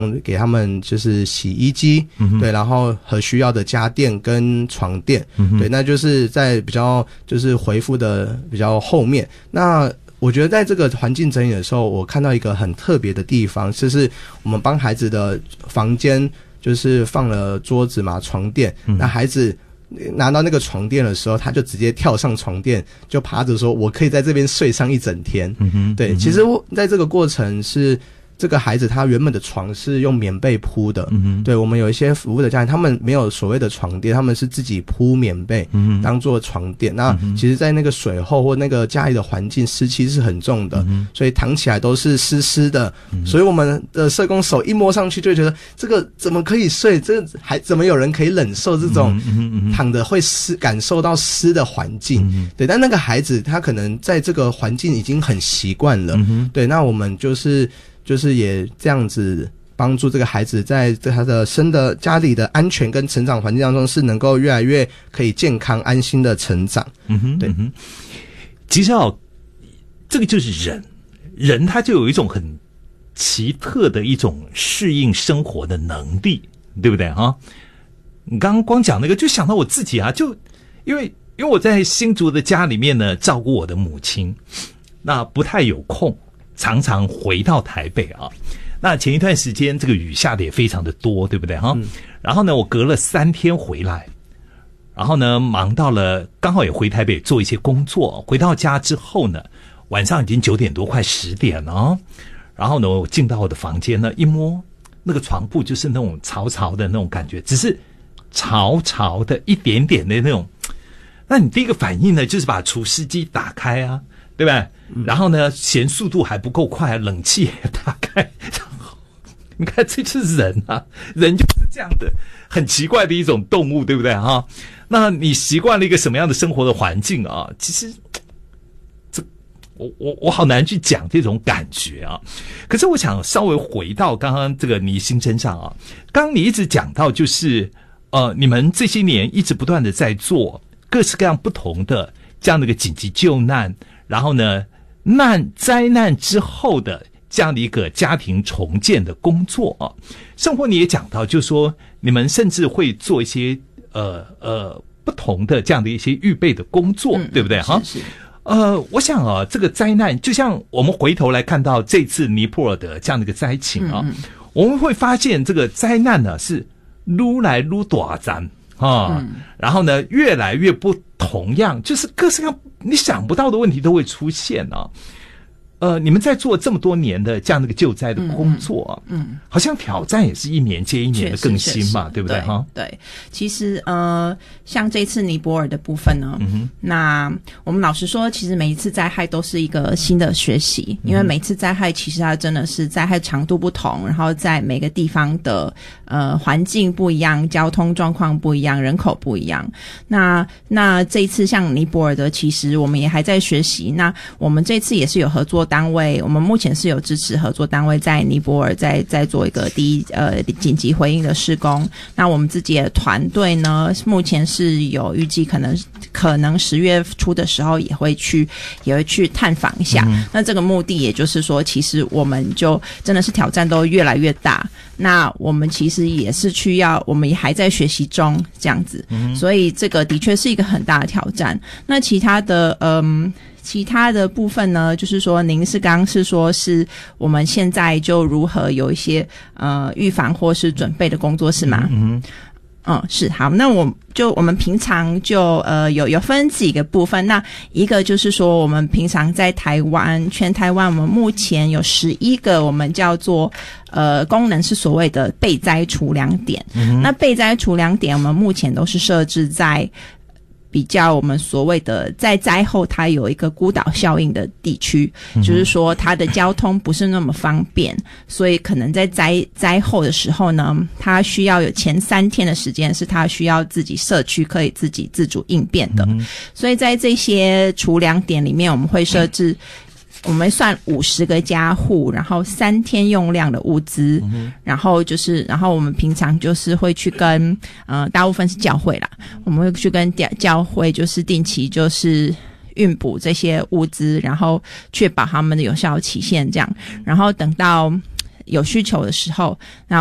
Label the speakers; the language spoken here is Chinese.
Speaker 1: 给他们就是洗衣机，对，然后和需要的家电跟床垫，对，那就是在比较就是回复的比较后面。那我觉得在这个环境整理的时候，我看到一个很特别的地方，就是我们帮孩子的房间就是放了桌子嘛，床垫，那孩子拿到那个床垫的时候，他就直接跳上床垫，就爬着说我可以在这边睡上一整天。对，其实在这个过程是这个孩子他原本的床是用棉被铺的，对，我们有一些服务的家庭他们没有所谓的床垫，他们是自己铺棉被当做床垫，那其实在那个水后或那个家里的环境湿气是很重的，所以躺起来都是湿湿的，所以我们的社工手一摸上去就觉得这个怎么可以睡，这还怎么有人可以忍受这种躺着会湿感受到湿的环境，对，但那个孩子他可能在这个环境已经很习惯了，对，那我们就是也这样子帮助这个孩子在他的家里的安全跟成长环境当中是能够越来越可以健康安心的成长。对，
Speaker 2: 其实这个就是人他就有一种很奇特的一种适应生活的能力，对不对啊？你刚刚光讲那个就想到我自己啊，就因为我在新竹的家里面呢照顾我的母亲，那不太有空常常回到台北啊，那前一段时间这个雨下的也非常的多，对不对哈？然后呢，我隔了3天回来，然后呢，忙到了刚好也回台北做一些工作，回到家之后呢，晚上已经9点多快10点了，然后呢，我进到我的房间呢，一摸那个床铺就是那种潮潮的那种感觉，只是潮潮的一点点的那种，那你第一个反应呢，就是把除湿机打开啊，对吧？然后呢，嫌速度还不够快，冷气也打开。你看，这就是人啊，人就是这样的，很奇怪的一种动物，对不对哈？那你习惯了一个什么样的生活的环境啊？其实，我好难去讲这种感觉啊。可是我想稍微回到刚刚这个倪心身上啊，刚刚你一直讲到就是你们这些年一直不断的在做各式各样不同的这样的一个紧急救难，然后呢，灾难之后的这样的一个家庭重建的工作啊，生活你也讲到，就是说你们甚至会做一些不同的这样的一些预备的工作，对不对哈？
Speaker 1: 是。
Speaker 2: 我想啊，这个灾难就像我们回头来看到这次尼泊尔的这样的一个灾情啊，我们会发现这个灾难呢是愈来愈大战啊，然后呢越来越不同样，就是各式各样你想不到的问题都会出现啊。你们在做这么多年的这样的一个救灾的工作，好像挑战也是一年接一年的更新嘛，对不对哈？
Speaker 3: 对，其实像这次尼泊尔的部分呢，那我们老实说，其实每一次灾害都是一个新的学习，因为每次灾害其实它真的是灾害长度不同，然后在每个地方的环境不一样，交通状况不一样，人口不一样。那这一次像尼泊尔的，其实我们也还在学习。那我们这次也是有合作单位，我们目前是有支持合作单位在尼泊尔在做一个紧急回应的施工。那我们自己的团队呢，目前是有预计可能10月初的时候也会去探访一下。那这个目的也就是说，其实我们就真的是挑战都越来越大。那我们其实也是我们也还在学习中这样子，所以这个的确是一个很大的挑战。那其他的部分呢，就是说您是刚刚是说是我们现在就如何有一些预防或是准备的工作是吗？是好，那我们平常就有分几个部分。那一个就是说，我们平常在全台湾，我们目前有11个我们叫做功能是所谓的备灾储粮点。那备灾储粮点，我们目前都是设置在比较我们所谓的在灾后它有一个孤岛效应的地区，就是说它的交通不是那么方便，所以可能在灾后的时候呢，它需要有前3天的时间是它需要自己社区可以自己自主应变的。所以在这些储粮点里面，我们会设置我们算50个家户，然后3天用量的物资，然后我们平常就是会去跟大部分是教会啦，我们会去跟教会就是定期就是运补这些物资，然后确保他们的有效期限这样，然后等到有需求的时候，那